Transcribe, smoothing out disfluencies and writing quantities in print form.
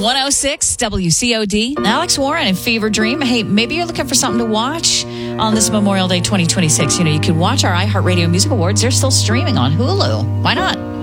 106 WCOD. Alex Warren and Fever Dream. Hey, maybe you're looking for something to watch on this Memorial Day 2026. You know, you could watch our iHeartRadio Music Awards. They're still streaming on Hulu. Why not?